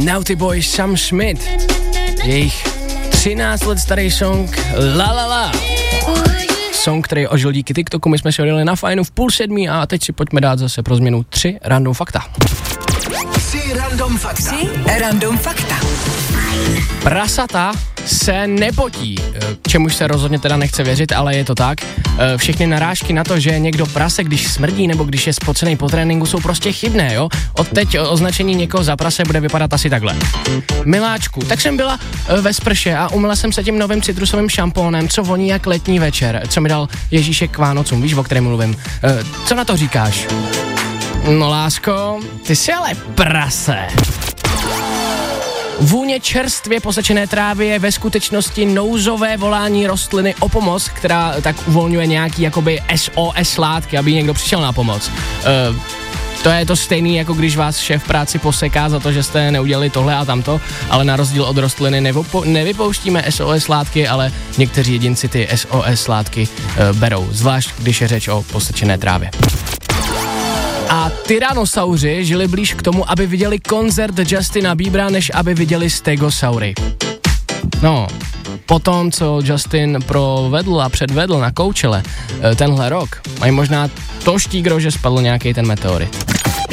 Naughty Boy Sam Smith. Jejich 13 let starý song La La La. Song, který ožil díky TikToku, my jsme si odjeli na fajnu v 6:30 a teď si pojďme dát zase pro změnu 3 random fakta. 3 random fakta. Prasata se nepotí, čemuž se rozhodně teda nechce věřit, ale je to tak. Všechny narážky na to, že někdo prase, když smrdí nebo když je spocený po tréninku, jsou prostě chybné, jo? Odteď označení někoho za prase bude vypadat asi takhle. Miláčku, tak jsem byla ve sprše a umyla jsem se tím novým citrusovým šampónem, co voní jak letní večer, co mi dal Ježíšek k Vánocům, víš, o kterém mluvím. Co na to říkáš? No lásko, ty jsi ale prase. Vůně čerstvě posečené trávy je ve skutečnosti nouzové volání rostliny o pomoc, která tak uvolňuje nějaký jakoby SOS látky, aby někdo přišel na pomoc. To je to stejný, jako když vás šéf v práci poseká za to, že jste neudělali tohle a tamto, ale na rozdíl od rostliny nevypouštíme SOS látky, ale někteří jedinci ty SOS látky berou, zvlášť když je řeč o posečené trávě. A tyrannosauři žili blíž k tomu, aby viděli koncert Justina Biebera, než aby viděli stegosaury. No, potom, co Justin provedl a předvedl na Coachelle tenhle rok, mají možná to štígro, že spadl nějaký ten meteorit.